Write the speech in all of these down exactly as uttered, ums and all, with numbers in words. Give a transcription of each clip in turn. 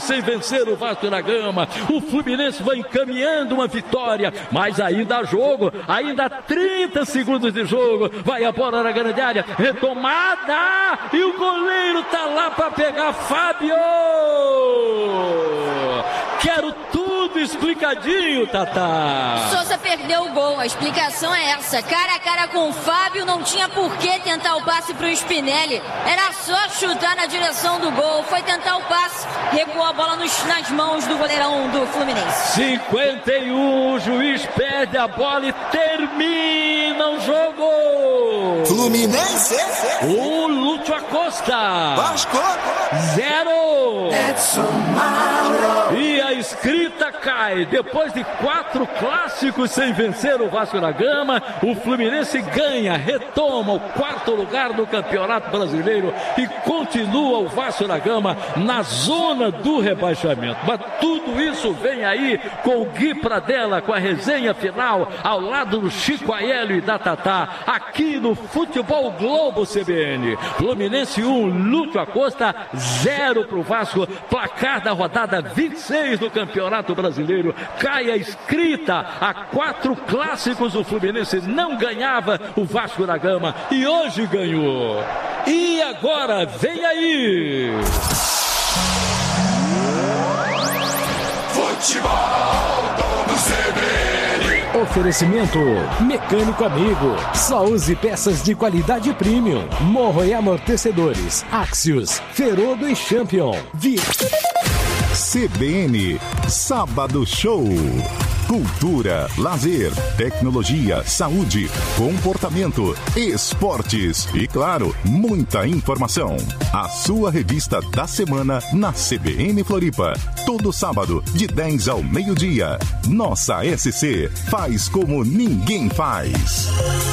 sem vencer o Vasco da Gama. O Fluminense vai encaminhando uma vitória, mas ainda há jogo, ainda há trinta segundos de jogo. Vai a bola na grande área, retomada, e o goleiro tá lá para pegar. Fábio! Quero tudo explicadinho, Tatá. Souza perdeu o gol, a explicação é essa. Cara a cara com o Fábio, não tinha por que tentar o passe pro Spinelli. Era só chutar na direção do gol. Foi tentar o passe, recuou a bola nos, nas mãos do goleirão do Fluminense. cinquenta e um, o juiz perde a bola e termina o jogo. Fluminense. O Lúcio Acosta. Vasco. Zero. Edson Mauro. E a escrita cai. Depois de quatro clássicos sem vencer o Vasco da Gama, o Fluminense ganha, retoma o quarto lugar no Campeonato Brasileiro e continua o Vasco da Gama na zona do rebaixamento. Mas tudo isso vem aí com o Gui Pradella, com a resenha final, ao lado do Chico Aiello e da Tatá, aqui no Futebol Globo C B N. Fluminense um, Lúcio Acosta zero para o Vasco, placar da rodada vinte e seis do Campeonato Brasileiro. Cai a escrita, há quatro clássicos o Fluminense não ganhava o Vasco da Gama e hoje ganhou. E agora vem aí Futebol do C B N. Oferecimento Mecânico Amigo. Só use peças de qualidade premium. Morro e amortecedores. Axios, Ferodo e Champion. Vi... C B N Sábado Show. Cultura, lazer, tecnologia, saúde, comportamento, esportes e, claro, muita informação. A sua revista da semana na C B N Floripa. Todo sábado, de dez ao meio-dia. Nossa S C faz como ninguém faz.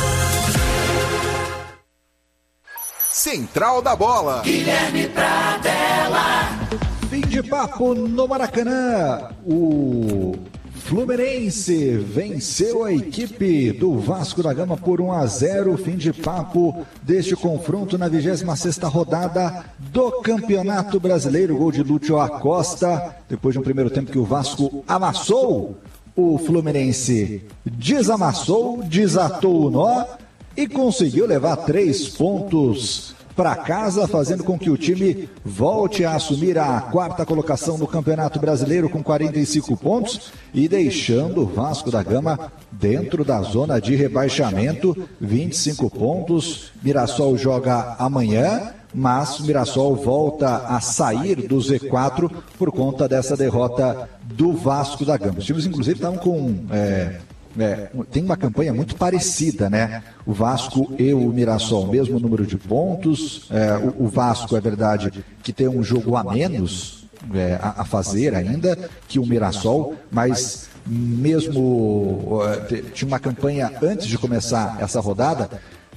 Central da Bola. Guilherme Pradella. Fim de papo no Maracanã. O Fluminense venceu a equipe do Vasco da Gama por um a zero. Fim de papo deste confronto na vigésima sexta rodada do Campeonato Brasileiro. Gol de Lúcio Acosta. Depois de um primeiro tempo que o Vasco amassou, o Fluminense desamassou, desatou o nó e conseguiu levar três pontos para casa, fazendo com que o time volte a assumir a quarta colocação no Campeonato Brasileiro com quarenta e cinco pontos e deixando o Vasco da Gama dentro da zona de rebaixamento, vinte e cinco pontos. Mirassol joga amanhã, mas o Mirassol volta a sair do Z quatro por conta dessa derrota do Vasco da Gama. Os times, inclusive, estavam com... É, É, tem uma campanha muito parecida, né? O Vasco e o Mirassol, mesmo número de pontos. É, o, o Vasco, é verdade, que tem um jogo a menos é, a, a fazer ainda que o Mirassol, mas mesmo é, tinha uma campanha antes de começar essa rodada.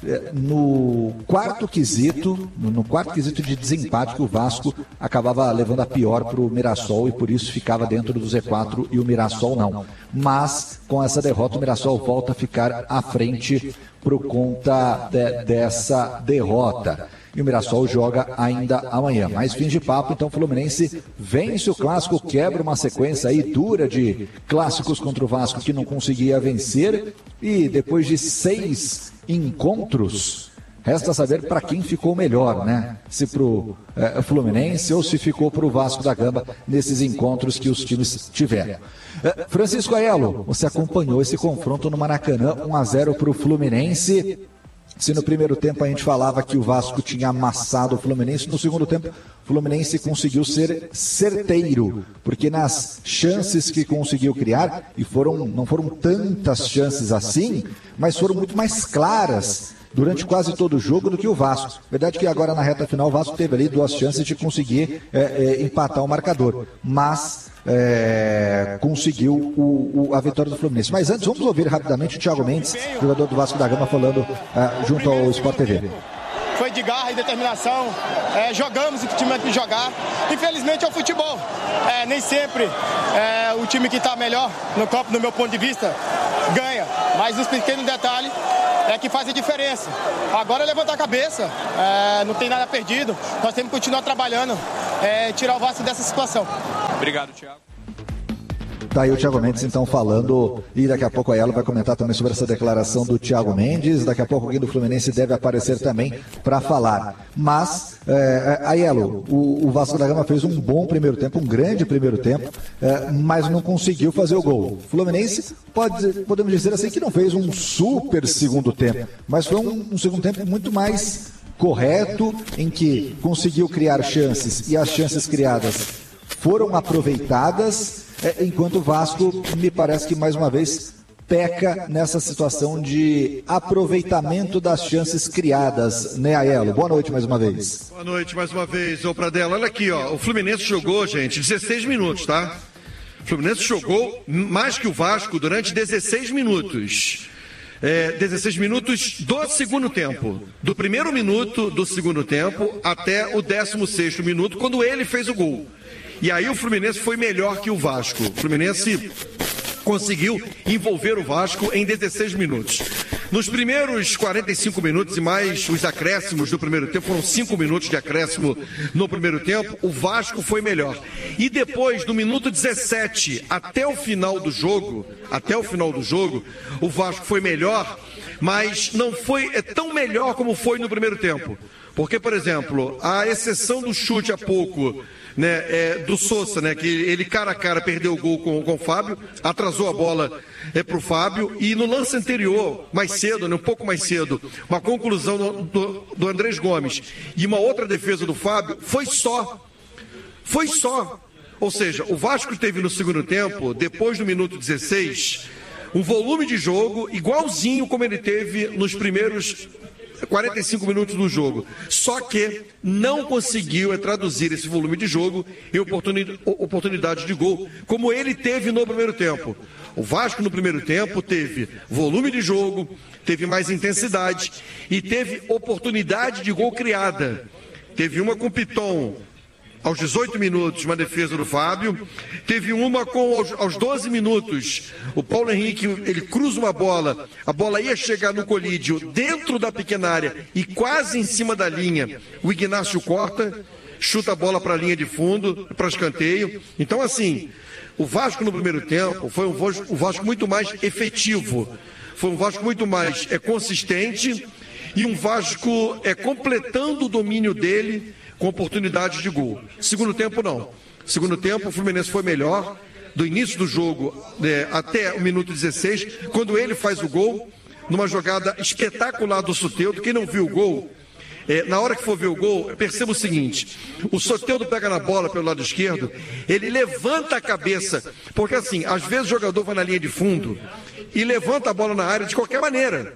No quarto quesito, no quarto quesito de desempate, que o Vasco acabava levando a pior para o Mirassol e por isso ficava dentro do Z quatro e o Mirassol não. Mas com essa derrota o Mirassol volta a ficar à frente por conta de, dessa derrota. E o Mirassol joga ainda amanhã. Mais fim de papo, então o Fluminense vence o clássico, quebra uma sequência aí dura de clássicos contra o Vasco que não conseguia vencer. E depois de seis encontros, resta saber para quem ficou melhor, né? Se pro é, Fluminense ou se ficou pro Vasco da Gama nesses encontros que os times tiveram. É, Francisco Aiello, você acompanhou esse confronto no Maracanã, um a zero pro Fluminense. Se no primeiro tempo a gente falava que o Vasco tinha amassado o Fluminense, no segundo tempo o Fluminense conseguiu ser certeiro, porque nas chances que conseguiu criar, e foram, não foram tantas chances assim, mas foram muito mais claras durante quase todo o jogo do que o Vasco. Verdade que agora na reta final o Vasco teve ali duas chances de conseguir é, é, empatar o marcador, mas é, conseguiu o, o, a vitória do Fluminense. Mas antes, vamos ouvir rapidamente o Thiago Mendes, jogador do Vasco da Gama, falando é, junto ao Sport T V. Foi de garra e determinação, é, jogamos o que tivemos que jogar. Infelizmente é o futebol, é, nem sempre é, o time que está melhor no campo, no meu ponto de vista, ganha, mas os pequenos detalhes é que faz a diferença. Agora é levantar a cabeça, é, não tem nada perdido, nós temos que continuar trabalhando, é, tirar o Vasco dessa situação. Obrigado, Thiago. Tá aí o Thiago Mendes, então, falando, e daqui a pouco a Aiello vai comentar também sobre essa declaração do Thiago Mendes. Daqui a pouco alguém do Fluminense deve aparecer também para falar. Mas, é, Aiello, o, o Vasco da Gama fez um bom primeiro tempo, um grande primeiro tempo, é, mas não conseguiu fazer o gol. O Fluminense, pode, podemos dizer assim, que não fez um super segundo tempo, mas foi um, um segundo tempo muito mais correto, em que conseguiu criar chances, e as chances criadas foram aproveitadas, é, enquanto o Vasco, me parece que mais uma vez peca nessa situação de aproveitamento das chances criadas, né, Aiello? Boa noite mais uma vez. Boa noite mais uma vez, ô Pradella. Olha aqui, ó, o Fluminense jogou, gente, dezesseis minutos, tá? O Fluminense jogou mais que o Vasco durante dezesseis minutos. É, dezesseis minutos do segundo tempo. Do primeiro minuto do segundo tempo até o décimo sexto minuto, quando ele fez o gol. E aí o Fluminense foi melhor que o Vasco. O Fluminense conseguiu envolver o Vasco em dezesseis minutos. Nos primeiros quarenta e cinco minutos e mais os acréscimos do primeiro tempo, foram cinco minutos de acréscimo no primeiro tempo, o Vasco foi melhor. E depois, do minuto dezessete até o final do jogo, até o final do jogo, o Vasco foi melhor, mas não foi é tão melhor como foi no primeiro tempo. Porque, por exemplo, a exceção do chute há pouco, né, é, do Sousa, né, que ele cara a cara perdeu o gol com, com o Fábio, atrasou a bola é, para o Fábio, e no lance anterior, mais cedo, né, um pouco mais cedo, uma conclusão do, do, do Andrés Gomes e uma outra defesa do Fábio, foi só. Foi só. Ou seja, o Vasco teve no segundo tempo, depois do minuto dezesseis, um volume de jogo igualzinho como ele teve nos primeiros quarenta e cinco minutos do jogo, só que não conseguiu traduzir esse volume de jogo em oportunidade de gol, como ele teve no primeiro tempo. O Vasco no primeiro tempo teve volume de jogo, teve mais intensidade e teve oportunidade de gol criada. Teve uma com o Piton aos dezoito minutos, uma defesa do Fábio. Teve uma com aos, aos doze minutos, o Paulo Henrique, ele cruza uma bola, a bola ia chegar no colídio dentro da pequena área e quase em cima da linha. O Ignácio corta, chuta a bola para a linha de fundo, para escanteio. Então, assim, o Vasco no primeiro tempo foi um Vasco, um Vasco muito mais efetivo, foi um Vasco muito mais é, consistente, e um Vasco é, completando o domínio dele com oportunidades de gol. Segundo tempo, não. Segundo tempo, o Fluminense foi melhor, do início do jogo é, até o minuto dezesseis, quando ele faz o gol, numa jogada espetacular do Soteldo. Quem não viu o gol, é, na hora que for ver o gol, perceba o seguinte: o Soteldo pega na bola pelo lado esquerdo, ele levanta a cabeça, porque assim, às vezes o jogador vai na linha de fundo e levanta a bola na área de qualquer maneira.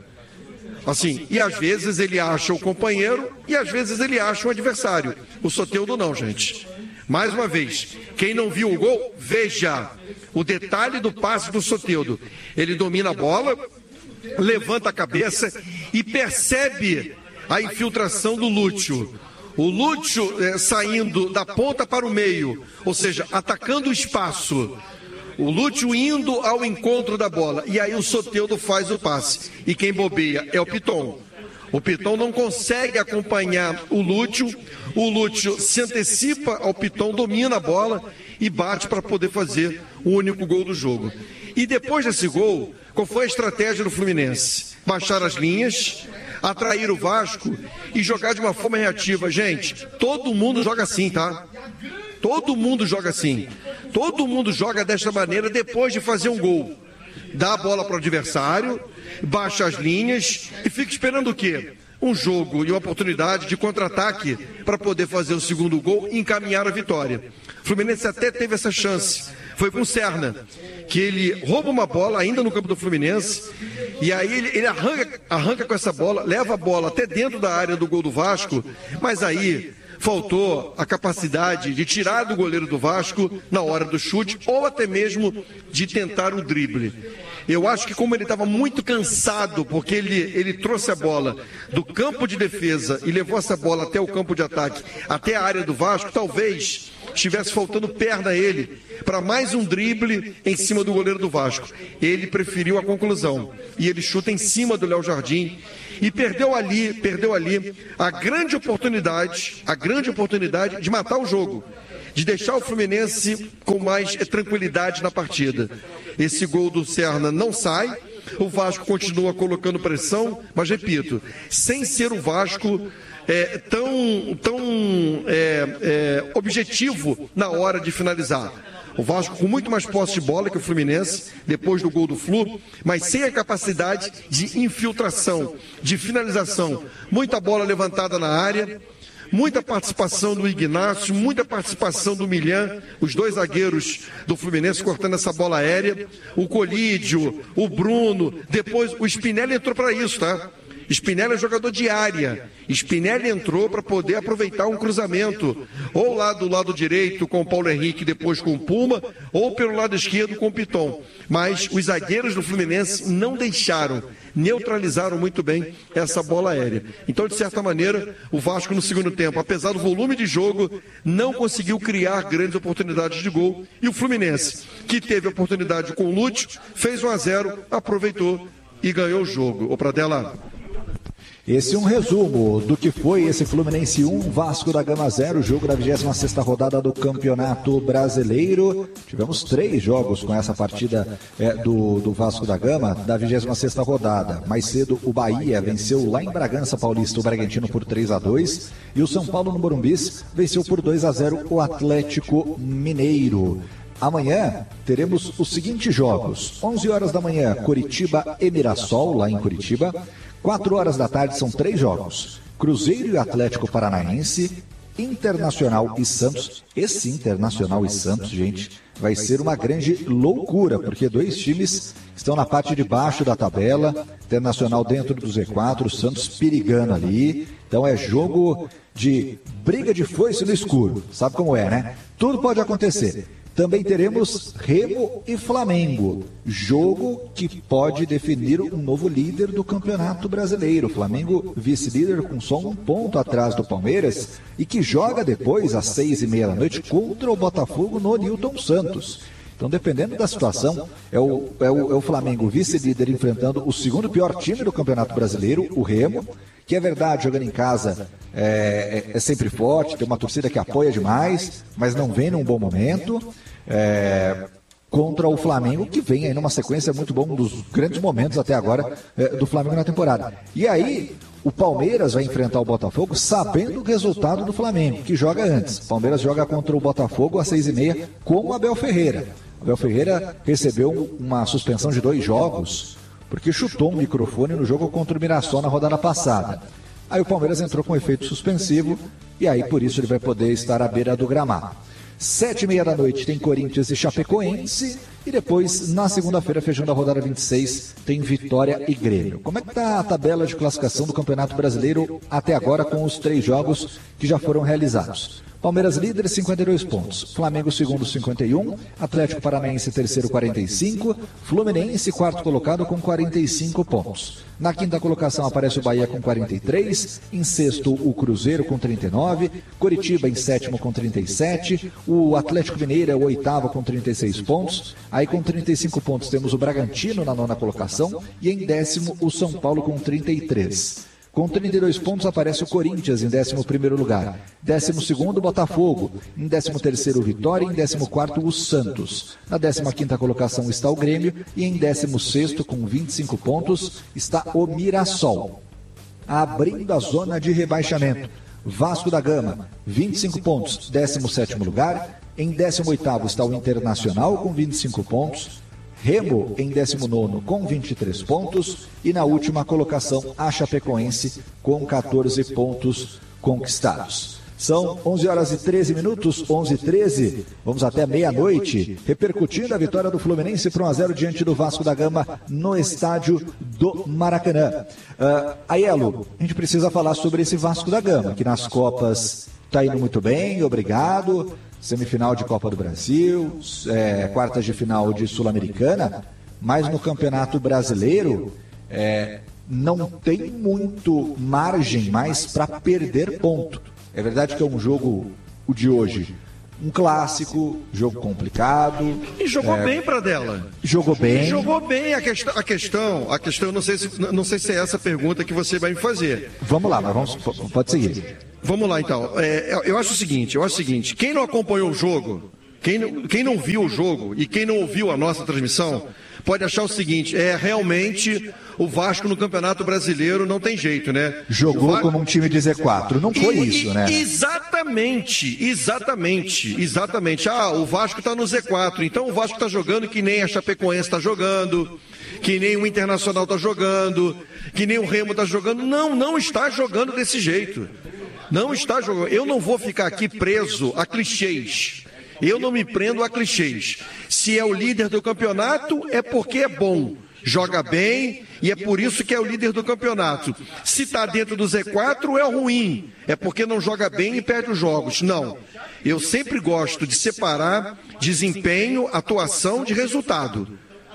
Assim, e às vezes ele acha o companheiro e às vezes ele acha o adversário. O Soteldo não, gente. Mais uma vez, quem não viu o gol, veja o detalhe do passe do Soteldo. Ele domina a bola, levanta a cabeça e percebe a infiltração do Lúcio. O Lúcio é, saindo da ponta para o meio, ou seja, atacando o espaço. O Lúcio indo ao encontro da bola. E aí o Soteldo faz o passe. E quem bobeia é o Piton. O Piton não consegue acompanhar o Lúcio. O Lúcio se antecipa ao Piton, domina a bola e bate para poder fazer o único gol do jogo. E depois desse gol, qual foi a estratégia do Fluminense? Baixar as linhas, atrair o Vasco e jogar de uma forma reativa. Gente, todo mundo joga assim, tá? Todo mundo joga assim. Todo mundo joga desta maneira depois de fazer um gol. Dá a bola para o adversário, baixa as linhas e fica esperando o quê? Um jogo e uma oportunidade de contra-ataque para poder fazer o segundo gol e encaminhar a vitória. O Fluminense até teve essa chance. Foi com o Serna, que ele rouba uma bola ainda no campo do Fluminense, e aí ele, ele arranca, arranca com essa bola, leva a bola até dentro da área do gol do Vasco, mas aí faltou a capacidade de tirar do goleiro do Vasco na hora do chute, ou até mesmo de tentar o drible. Eu acho que como ele estava muito cansado, porque ele, ele trouxe a bola do campo de defesa e levou essa bola até o campo de ataque, até a área do Vasco, talvez estivesse faltando perna a ele para mais um drible em cima do goleiro do Vasco. Ele preferiu a conclusão e ele chuta em cima do Léo Jardim e perdeu ali, perdeu ali a grande oportunidade, a grande oportunidade de matar o jogo. de deixar o Fluminense com mais tranquilidade na partida. Esse gol do Serna não sai, o Vasco continua colocando pressão, mas repito, sem ser o Vasco é, tão, tão é, é, objetivo na hora de finalizar. O Vasco com muito mais posse de bola que o Fluminense, depois do gol do Flu, mas sem a capacidade de infiltração, de finalização. Muita bola levantada na área, muita participação do Ignácio, muita participação do Milhan, os dois zagueiros do Fluminense cortando essa bola aérea, o Colídio, o Bruno, depois o Spinelli entrou para isso, tá? Spinelli é jogador de área. Spinelli entrou para poder aproveitar um cruzamento, ou lá do lado direito com o Paulo Henrique, depois com o Puma, ou pelo lado esquerdo com o Piton. Mas os zagueiros do Fluminense não deixaram, neutralizaram muito bem essa bola aérea. Então, de certa maneira, o Vasco no segundo tempo, apesar do volume de jogo, não conseguiu criar grandes oportunidades de gol. E o Fluminense, que teve oportunidade com o Lúcio, fez um a zero, aproveitou e ganhou o jogo. Ô Pradella. Esse é um resumo do que foi esse Fluminense um, Vasco da Gama zero, jogo da vigésima sexta rodada do Campeonato Brasileiro. Tivemos três jogos com essa partida é, do, do Vasco da Gama, da vigésima sexta rodada. Mais cedo, o Bahia venceu lá em Bragança Paulista o Bragantino por três a dois e o São Paulo no Morumbis venceu por dois a zero o Atlético Mineiro. Amanhã teremos os seguintes jogos: onze horas da manhã, Coritiba e Mirassol, lá em Curitiba. quatro horas da tarde são três jogos: Cruzeiro e Atlético Paranaense, Internacional e Santos. Esse Internacional e Santos, gente, vai ser uma grande loucura, porque dois times estão na parte de baixo da tabela, Internacional dentro do Z quatro, Santos perigando ali. Então é jogo de briga de foice no escuro, sabe como é, né? Tudo pode acontecer. Também teremos Remo e Flamengo, jogo que pode definir um novo líder do Campeonato Brasileiro. Flamengo vice-líder com só um ponto atrás do Palmeiras e que joga depois às seis e meia da noite contra o Botafogo no Newton Santos. Então, dependendo da situação, é o, é o, é o Flamengo vice-líder enfrentando o segundo pior time do Campeonato Brasileiro, o Remo, que é verdade, jogando em casa é, é, é sempre forte, tem uma torcida que apoia demais, mas não vem num bom momento, é, contra o Flamengo, que vem aí numa sequência muito boa, um dos grandes momentos até agora é, do Flamengo na temporada. E aí, o Palmeiras vai enfrentar o Botafogo sabendo o resultado do Flamengo, que joga antes. O Palmeiras joga contra o Botafogo às seis e meia com o Abel Ferreira. O Abel Ferreira recebeu uma suspensão de dois jogos, porque chutou um microfone no jogo contra o Mirassol na rodada passada. Aí o Palmeiras entrou com efeito suspensivo e aí por isso ele vai poder estar à beira do gramado. Sete e meia da noite tem Corinthians e Chapecoense e depois, na segunda-feira, fechando a rodada vinte e seis, tem Vitória e Grêmio. Como é que está a tabela de classificação do Campeonato Brasileiro até agora com os três jogos que já foram realizados? Palmeiras líder, cinquenta e dois pontos. Flamengo segundo, cinquenta e um. Atlético Paranaense terceiro, quarenta e cinco. Fluminense quarto colocado com quarenta e cinco pontos. Na quinta colocação aparece o Bahia com quarenta e três. Em sexto, o Cruzeiro com trinta e nove. Coritiba em sétimo com trinta e sete. O Atlético Mineiro é o oitavo com trinta e seis pontos. Aí com trinta e cinco pontos temos o Bragantino na nona colocação. E em décimo, o São Paulo com trinta e três. Com trinta e dois pontos aparece o Corinthians em décimo primeiro lugar. décimo segundo, Botafogo. Em décimo terceiro, o Vitória. Em décimo quarto, o Santos. Na décima quinta colocação está o Grêmio. E em décimo sexto, com vinte e cinco pontos, está o Mirassol. Abrindo a zona de rebaixamento, Vasco da Gama, vinte e cinco pontos, décimo sétimo lugar. Em décimo oitavo está o Internacional com vinte e cinco pontos. Remo em décimo nono com vinte e três pontos e na última colocação a Chapecoense com quatorze pontos conquistados. São onze horas e treze minutos, onze e treze, vamos até meia-noite, repercutindo a vitória do Fluminense por um a zero diante do Vasco da Gama no estádio do Maracanã. Uh, Aiello, a gente precisa falar sobre esse Vasco da Gama, que nas Copas está indo muito bem, obrigado. Semifinal de Copa do Brasil, é, quartas de final de Sul-Americana, mas no Campeonato Brasileiro é, não tem muito margem mais para perder ponto. É verdade que é um jogo, o de hoje, um clássico, jogo complicado. E jogou é, bem, Pradella. Jogou bem. Jogou bem. A, quest a questão, a questão, não sei, se, não sei se é essa a pergunta que você vai me fazer. Vamos lá, mas vamos, pode seguir. vamos lá então. É, eu acho o seguinte, eu acho o seguinte, quem não acompanhou o jogo, quem não, quem não viu o jogo e quem não ouviu a nossa transmissão, pode achar o seguinte, é realmente o Vasco no Campeonato Brasileiro não tem jeito, né? Jogou Va... como um time de Z quatro, não foi e, isso, né? Exatamente, exatamente, exatamente. Ah, o Vasco está no Z quatro, então o Vasco está jogando que nem a Chapecoense está jogando, que nem o Internacional está jogando, que nem o Remo está jogando. Não, não está jogando desse jeito. Não está jogando. Eu não vou ficar aqui preso a clichês. Eu não me prendo a clichês. Se é o líder do campeonato, é porque é bom, joga bem e é por isso que é o líder do campeonato. Se está dentro do Z quatro, é ruim, é porque não joga bem e perde os jogos. Não. Eu sempre gosto de separar desempenho, atuação de resultado.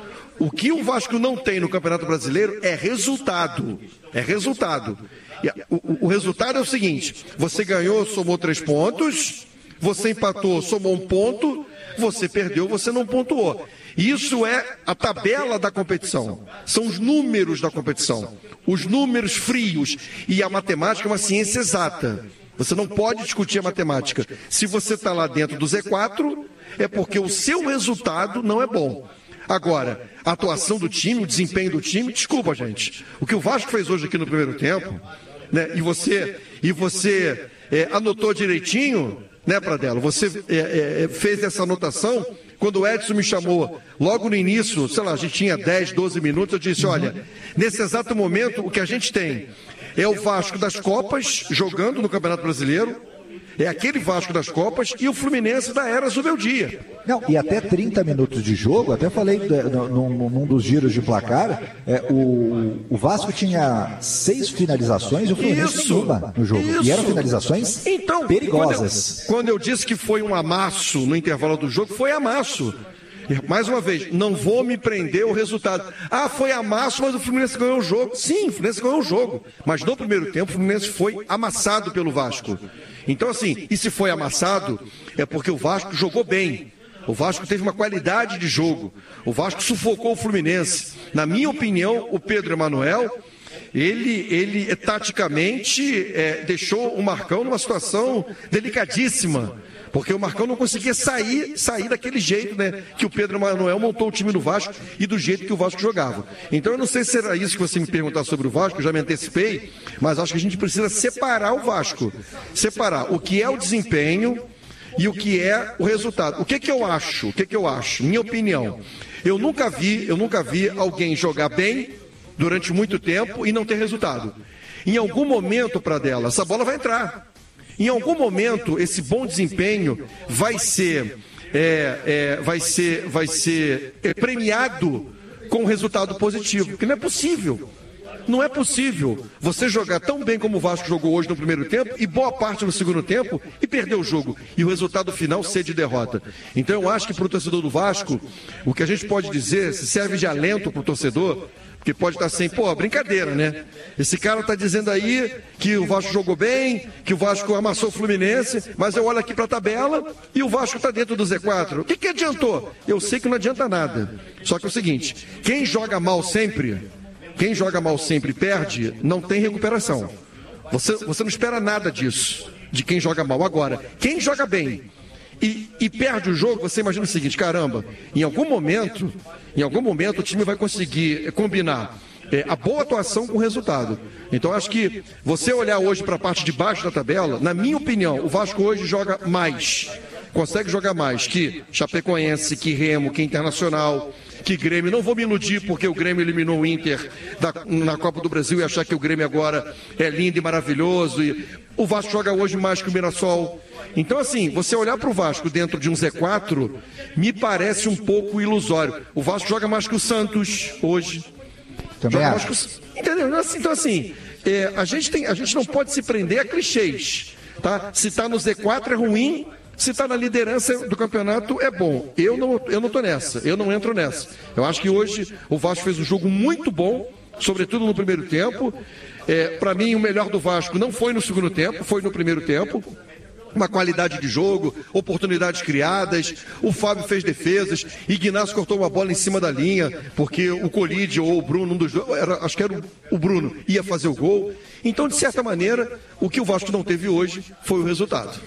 O que o Vasco não tem no Campeonato Brasileiro é resultado. É resultado. O, o, o resultado é o seguinte: você ganhou, somou três pontos. Você empatou, somou um ponto, você perdeu, você não pontuou. Isso é a tabela da competição. São os números da competição. Os números frios. E a matemática é uma ciência exata. Você não pode discutir a matemática. Se você está lá dentro do Z quatro, é porque o seu resultado não é bom. Agora, a atuação do time, o desempenho do time, desculpa, gente. O que o Vasco fez hoje aqui no primeiro tempo, né, e você, e você é, anotou direitinho... Né, Pradella? Você é, é, fez essa anotação quando o Edson me chamou logo no início, sei lá, a gente tinha dez, doze minutos, eu disse, olha, nesse exato momento o que a gente tem é o Vasco das Copas jogando no Campeonato Brasileiro, é aquele Vasco das Copas e o Fluminense da Era Zubeldia. Não, e até trinta minutos de jogo, até falei num, num dos giros de placar, é, o, o Vasco tinha seis finalizações e o Fluminense nenhuma no jogo. Isso. E eram finalizações então, perigosas. Quando eu, quando eu disse que foi um amasso no intervalo do jogo, foi amasso. Mais uma vez, não vou me prender ao resultado. Ah, foi amasso, mas o Fluminense ganhou o jogo. Sim, o Fluminense ganhou o jogo. Mas no primeiro tempo, o Fluminense foi amassado pelo Vasco. Então, assim, e se foi amassado, é porque o Vasco jogou bem. O Vasco teve uma qualidade de jogo. O Vasco sufocou o Fluminense. Na minha opinião, o Pedro Emanuel, ele, ele taticamente é, deixou o Marcão numa situação delicadíssima. Porque o Marcão não conseguia sair, sair daquele jeito, né? Que o Pedro Emanuel montou o time do Vasco e do jeito que o Vasco jogava. Então eu não sei se era isso que você me perguntar sobre o Vasco, eu já me antecipei, mas acho que a gente precisa separar o Vasco. Separar o que é o desempenho e o que é o resultado. O que que eu acho? O que que eu acho? Minha opinião. Eu nunca vi, eu nunca vi alguém jogar bem durante muito tempo e não ter resultado. Em algum momento, Pradella, essa bola vai entrar. Em algum momento, esse bom desempenho vai ser, é, é, vai ser, vai ser é, premiado com resultado positivo, porque não é possível. Não é possível você jogar tão bem como o Vasco jogou hoje no primeiro tempo e boa parte no segundo tempo e perder o jogo e o resultado final ser de derrota. Então eu acho que para o torcedor do Vasco, o que a gente pode dizer, se serve de alento para o torcedor, porque pode estar assim, pô, brincadeira, né? Esse cara está dizendo aí que o Vasco jogou bem, que o Vasco amassou o Fluminense, mas eu olho aqui para a tabela e o Vasco está dentro do Z quatro. O que que adiantou? Eu sei que não adianta nada. Só que é o seguinte, quem joga mal sempre, quem joga mal sempre perde, não tem recuperação. Você, você não espera nada disso, de quem joga mal. Agora, quem joga bem e, e perde o jogo, você imagina o seguinte, caramba, em algum momento, em algum momento o time vai conseguir combinar é, a boa atuação com o resultado. Então acho que você olhar hoje para a parte de baixo da tabela, na minha opinião, o Vasco hoje joga mais, consegue jogar mais que Chapecoense, que Remo, que Internacional, que Grêmio. Não vou me iludir porque o Grêmio eliminou o Inter da, na Copa do Brasil e achar que o Grêmio agora é lindo e maravilhoso. E o Vasco joga hoje mais que o Mirassol. Então, assim, você olhar para o Vasco dentro de um Z quatro, me parece um pouco ilusório. O Vasco joga mais que o Santos hoje. Também joga acho. mais que o... Entendeu? Então, assim, é, a, gente tem, a gente não pode se prender a clichês. Tá? Se está no Z quatro é ruim, se está na liderança do campeonato é bom. Eu não eu não estou nessa, eu não entro nessa. Eu acho que hoje o Vasco fez um jogo muito bom, sobretudo no primeiro tempo. É, para mim, o melhor do Vasco não foi no segundo tempo, foi no primeiro tempo. uma qualidade de jogo, oportunidades criadas, o Fábio fez defesas, Ignacio cortou uma bola em cima da linha, porque o Colide ou o Bruno, um dos dois, era, acho que era o Bruno, ia fazer o gol. Então, de certa maneira, o que o Vasco não teve hoje foi o resultado.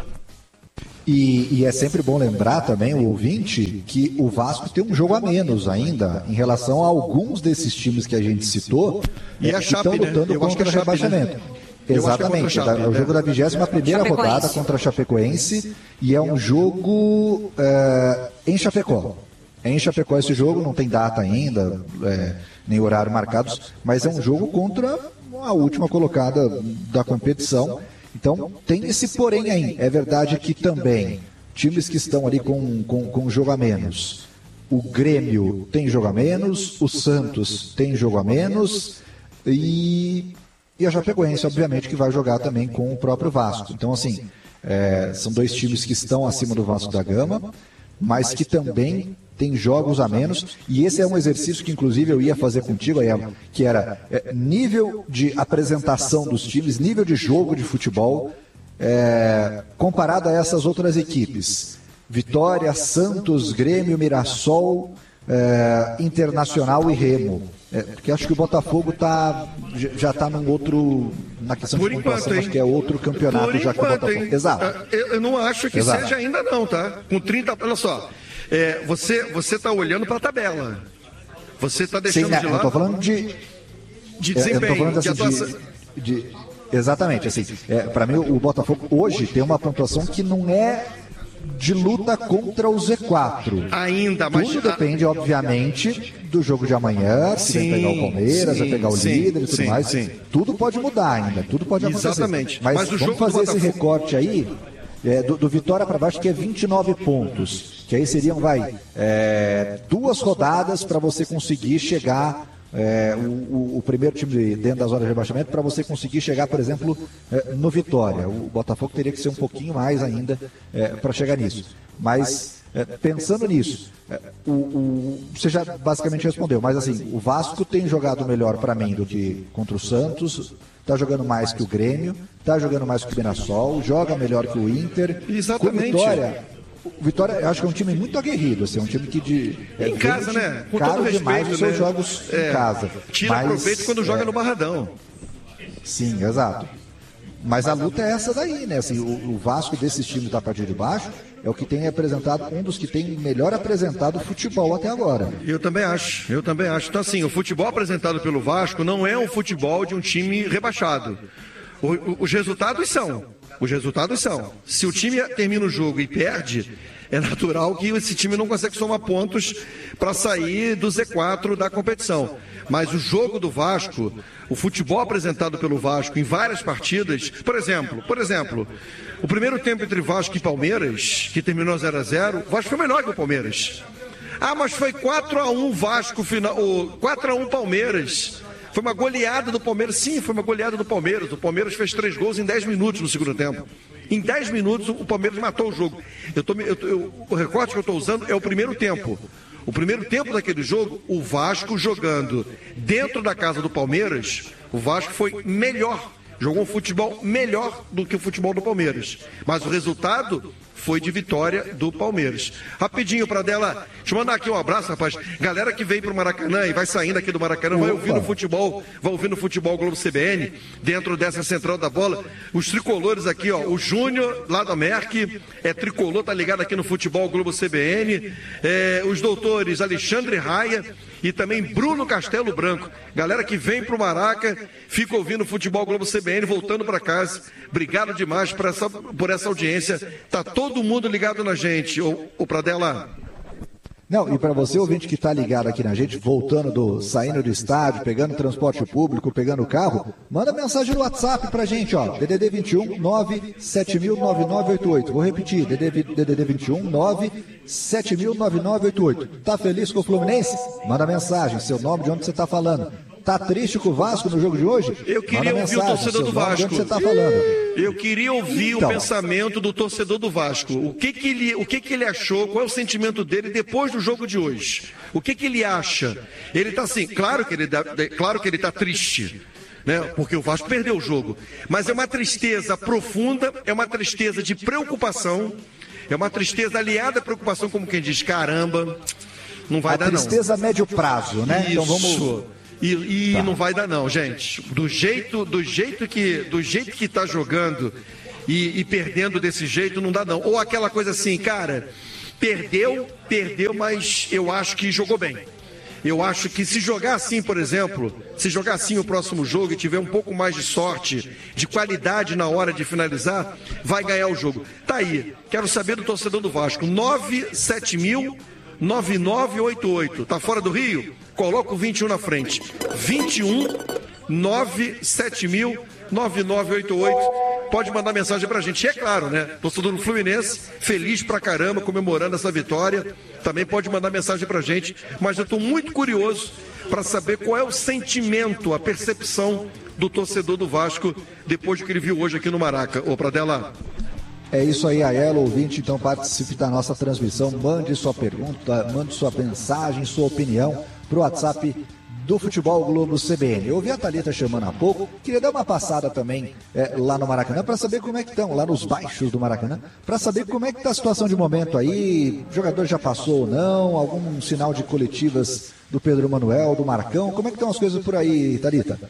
E, e é sempre bom lembrar também, o ouvinte, que o Vasco tem um jogo a menos ainda em relação a alguns desses times que a gente citou, e é, a que Chape, estão lutando né? contra o rebaixamento. Né? Exatamente, é, Chape, é o jogo da vigésima primeira rodada contra a Chapecoense e é um jogo é, em Chapecó. É em Chapecó esse jogo, não tem data ainda, é, nem horário marcados, mas é um jogo contra a última colocada da competição. Então, tem esse porém aí. É verdade que também times que estão ali com, com, com jogo a menos. O Grêmio tem jogo a menos, o Santos tem jogo a menos e, e a Chapecoense, obviamente, que vai jogar também com o próprio Vasco. Então, assim, é, são dois times que estão acima do Vasco da Gama, mas que também tem jogos a menos, e esse é um exercício que inclusive eu ia fazer contigo, que era é, nível de apresentação dos times, nível de jogo de futebol, é, comparado a essas outras equipes. Vitória, Santos, Grêmio, Mirassol, é, Internacional e Remo. É, porque acho que o Botafogo tá, já está num outro, na questão Por de pontuação, enquanto, acho que é outro campeonato. Por já enquanto, que o Botafogo... hein? Exato. Eu, eu não acho que Exato. seja ainda não, tá? Com trinta, olha só, é, você você está olhando para a tabela, você está deixando Sim, né? de lado... Eu estou falando de... De desempenho, eu tô falando, assim, de atuação... De, de, exatamente, assim, é, para mim o Botafogo hoje tem uma pontuação que não é de luta contra o Z quatro. Ainda, mas... Tudo depende, obviamente, do jogo de amanhã, se sim, vai pegar o Palmeiras, sim, vai pegar o sim, líder e tudo sim, mais. sim. Tudo pode mudar ainda, tudo pode acontecer. Exatamente. Mas, Mas o vamos jogo fazer do esse Botafogo... recorte aí, é, do, do Vitória para baixo, que é vinte e nove pontos. Que aí seriam, vai, é, duas rodadas para você conseguir chegar... É, o, o, o primeiro time dentro das horas de rebaixamento para você conseguir chegar, por exemplo, é, no Vitória. O Botafogo teria que ser um pouquinho mais ainda é, para chegar nisso. Mas é, pensando nisso, é, o, o, você já basicamente respondeu, mas assim, o Vasco tem jogado melhor para mim do que contra o Santos, está jogando mais que o Grêmio, está jogando mais que o Mirassol, joga melhor que o Inter. Exatamente. Com o Vitória, o Vitória, eu acho que é um time muito aguerrido, assim, é um time que de, é, em casa, né? Com caro todo respeito, demais os seus né? jogos é, em casa. Tira mas, proveito quando é, joga no Barradão. Sim, exato. Mas a luta é essa daí, né? Assim, o, o Vasco desses times da parte de baixo é o que tem apresentado, um dos que tem melhor apresentado o futebol até agora. Eu também acho, eu também acho. Então, assim, o futebol apresentado pelo Vasco não é um futebol de um time rebaixado. O, o, os resultados são. Os resultados são. Se o time termina o jogo e perde, é natural que esse time não consegue somar pontos para sair do Z quatro da competição. Mas o jogo do Vasco, o futebol apresentado pelo Vasco em várias partidas, por exemplo, por exemplo, o primeiro tempo entre Vasco e Palmeiras, que terminou zero a zero, o Vasco foi melhor que o Palmeiras. Ah, mas foi quatro a um Vasco, final, quatro a um Palmeiras. Foi uma goleada do Palmeiras. Sim, foi uma goleada do Palmeiras. O Palmeiras fez três gols em dez minutos no segundo tempo. Em dez minutos, o Palmeiras matou o jogo. Eu tô, eu, eu, o recorte que eu estou usando é o primeiro tempo. O primeiro tempo daquele jogo, o Vasco jogando dentro da casa do Palmeiras, o Vasco foi melhor. Jogou um futebol melhor do que o futebol do Palmeiras. Mas o resultado foi de vitória do Palmeiras. Rapidinho, Pradella, deixa eu mandar aqui um abraço, rapaz. Galera que veio pro Maracanã e vai saindo aqui do Maracanã, vai ouvir no futebol, vai ouvir no futebol Globo C B N, dentro dessa central da bola. Os tricolores aqui, ó, o Júnior, lá da Merck, é tricolor, tá ligado aqui no futebol Globo C B N. É, os doutores Alexandre Raia e também Bruno Castelo Branco. Galera que vem pro Maraca, fica ouvindo o futebol Globo C B N, voltando para casa. Obrigado demais por essa, por essa audiência. Tá todo mundo ligado na gente. O, o Pradella. Não, e para você, ouvinte que está ligado aqui na gente, voltando do, saindo do estádio, pegando transporte público, pegando carro, manda mensagem no WhatsApp pra gente, ó, D D D vinte e um, nove sete mil, nove nove oito oito. Vou repetir, D D D vinte e um, nove sete mil, nove nove oito oito. Tá feliz com o Fluminense? Manda mensagem, seu nome, de onde você tá falando. Tá triste com o Vasco no jogo de hoje? Eu queria Manda ouvir mensagem, o torcedor do Vasco. De onde você tá falando? Eu queria ouvir então. o pensamento do torcedor do Vasco. O que que ele, o que que ele achou? Qual é o sentimento dele depois do jogo de hoje? O que que ele acha? Ele tá assim, claro que ele, claro que ele tá triste. né? Porque o Vasco perdeu o jogo. Mas é uma tristeza profunda, é uma tristeza de preocupação, é uma tristeza aliada à preocupação, como quem diz, caramba, não vai a dar não. A tristeza a médio prazo, né? Isso. Então vamos... E, e tá. não vai dar não, gente. Do jeito, do jeito que, do jeito que tá jogando e, e perdendo desse jeito, não dá não. Ou aquela coisa assim, cara, perdeu, perdeu, mas eu acho que jogou bem. Eu acho que se jogar assim, por exemplo, se jogar assim o próximo jogo e tiver um pouco mais de sorte, de qualidade na hora de finalizar, vai ganhar o jogo. Tá aí. Quero saber do torcedor do Vasco. nove sete mil nove nove oito oito. Tá fora do Rio? Coloca o vinte e um na frente. vinte e um nove sete mil nove nove oito oito. Pode mandar mensagem pra gente. E é claro, né? Torcedor do Fluminense, feliz pra caramba, comemorando essa vitória. Também pode mandar mensagem pra gente. Mas eu tô muito curioso para saber qual é o sentimento, a percepção do torcedor do Vasco depois do que ele viu hoje aqui no Maraca. Ô, Pradella. É isso aí, Aiello, ouvinte, então participe da nossa transmissão, mande sua pergunta, mande sua mensagem, sua opinião pro WhatsApp do Futebol Globo C B N. Eu ouvi a Thalita chamando há pouco, queria dar uma passada também é, lá no Maracanã para saber como é que estão, lá nos baixos do Maracanã, para saber como é que está a situação de momento aí, o jogador já passou ou não, algum sinal de coletivas do Pedro Manuel, do Marcão, como é que estão as coisas por aí, Thalita?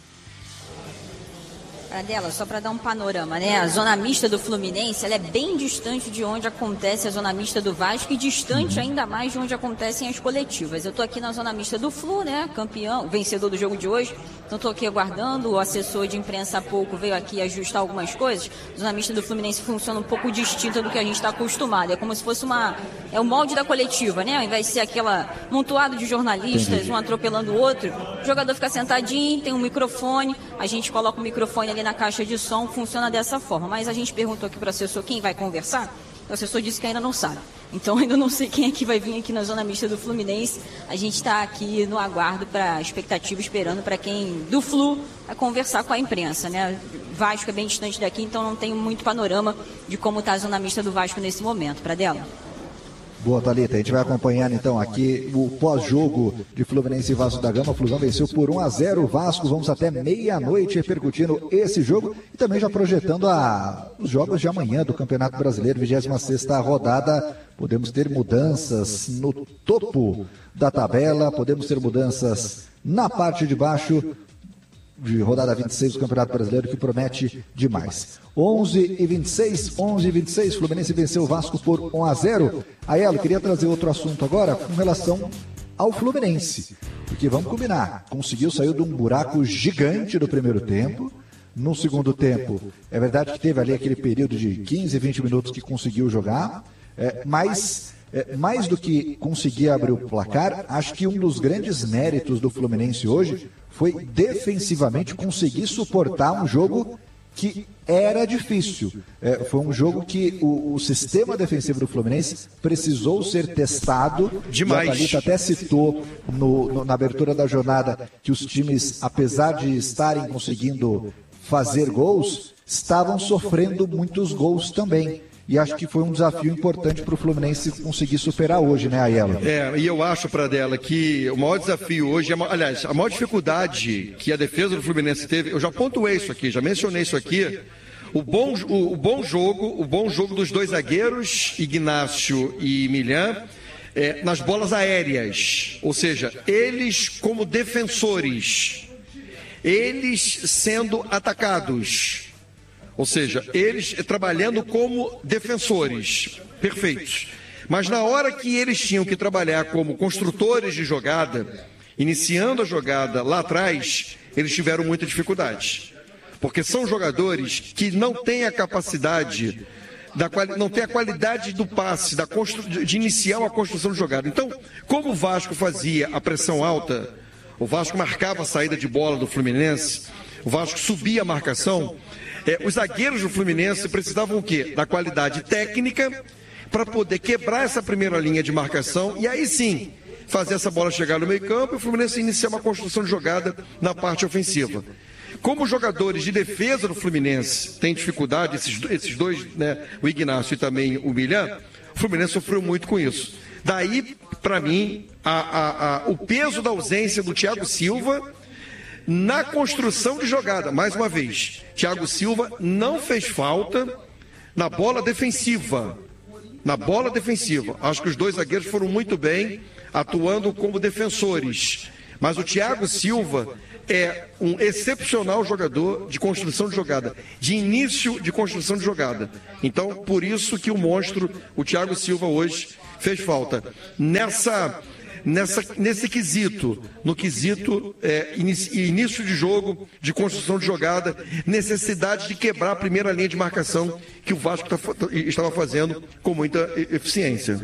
Pradella, só para dar um panorama, né? A zona mista do Fluminense, ela é bem distante de onde acontece a zona mista do Vasco e distante ainda mais de onde acontecem as coletivas. Eu tô aqui na zona mista do Flu, né? Campeão, vencedor do jogo de hoje. Então tô aqui aguardando, o assessor de imprensa há pouco veio aqui ajustar algumas coisas. A zona mista do Fluminense funciona um pouco distinta do que a gente está acostumado. É como se fosse uma... é o molde da coletiva, né? Ao invés de ser aquela montoado de jornalistas, um atropelando o outro, o jogador fica sentadinho, tem um microfone, a gente coloca o microfone ali na caixa de som, funciona dessa forma. Mas a gente perguntou aqui para o assessor quem vai conversar, o assessor disse que ainda não sabe. Então ainda não sei quem é que vai vir aqui na zona mista do Fluminense. A gente está aqui no aguardo, para expectativa, esperando para quem do Flu vai conversar com a imprensa, né? Vasco é bem distante daqui, então não tem muito panorama de como está a zona mista do Vasco nesse momento. Pradella. Boa, Thalita, a gente vai acompanhando então aqui o pós-jogo de Fluminense e Vasco da Gama. O Flusão venceu por um a zero o Vasco, vamos até meia-noite repercutindo esse jogo e também já projetando a, os jogos de amanhã do Campeonato Brasileiro, vigésima sexta rodada. Podemos ter mudanças no topo da tabela, podemos ter mudanças na parte de baixo de rodada vinte e seis do Campeonato Brasileiro, que promete demais. onze e vinte e seis, onze e vinte e seis, Fluminense venceu o Vasco por um a zero. Aiello, queria trazer outro assunto agora com relação ao Fluminense, porque vamos combinar, conseguiu sair de um buraco gigante do primeiro tempo. No segundo tempo, é verdade que teve ali aquele período de quinze, vinte minutos que conseguiu jogar, é, mas é, mais do que conseguir abrir o placar, acho que um dos grandes méritos do Fluminense hoje foi defensivamente conseguir suportar um jogo que era difícil. É, foi um jogo que o, o sistema defensivo do Fluminense precisou ser testado. Demais. A Thalita até citou no, no, na abertura da jornada que os times, apesar de estarem conseguindo fazer gols, estavam sofrendo muitos gols também. E acho que foi um desafio importante para o Fluminense conseguir superar hoje, né, Aiello? É, e eu acho, Pradella, que o maior desafio hoje, é, aliás, a maior dificuldade que a defesa do Fluminense teve, eu já pontuei isso aqui, já mencionei isso aqui, o bom, o, o bom jogo, o bom jogo dos dois zagueiros, Ignácio e Milhã, é, nas bolas aéreas, ou seja, eles como defensores, eles sendo atacados. Ou seja, eles trabalhando como defensores, perfeitos. Mas na hora que eles tinham que trabalhar como construtores de jogada, iniciando a jogada lá atrás, eles tiveram muita dificuldade. Porque são jogadores que não têm a capacidade, da, não têm a qualidade do passe, da constru, de iniciar uma construção de jogada. Então, como o Vasco fazia a pressão alta, o Vasco marcava a saída de bola do Fluminense, o Vasco subia a marcação. É, os zagueiros do Fluminense precisavam o quê? Da qualidade técnica para poder quebrar essa primeira linha de marcação e aí sim fazer essa bola chegar no meio campo e o Fluminense iniciar uma construção de jogada na parte ofensiva. Como os jogadores de defesa do Fluminense têm dificuldade, esses, esses dois, né, o Ignácio e também o Milhã, o Fluminense sofreu muito com isso. Daí, para mim, a, a, a, o peso da ausência do Thiago Silva Na construção de jogada, mais uma vez, Thiago Silva não fez falta na bola defensiva. Na bola defensiva. Acho que os dois zagueiros foram muito bem, atuando como defensores. Mas o Thiago Silva é um excepcional jogador de construção de jogada, de início de construção de jogada. Então, por isso que o monstro, o Thiago Silva, hoje fez falta. Nessa, nessa, nesse quesito, no quesito é, inicio, início de jogo, de construção de jogada, necessidade de quebrar a primeira linha de marcação que o Vasco tá, estava fazendo com muita eficiência.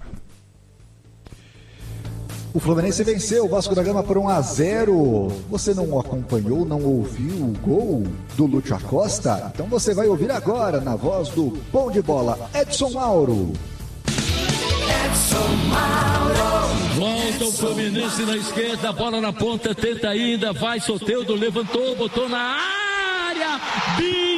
O Fluminense venceu o Vasco da Gama por um a zero. Você não acompanhou, não ouviu o gol do Lúcio Acosta? Então você vai ouvir agora na voz do Bom de Bola, Edson Mauro. Edson Mauro. Volta o Fluminense na esquerda, bola na ponta, tenta ainda, vai Soteldo, levantou, botou na área.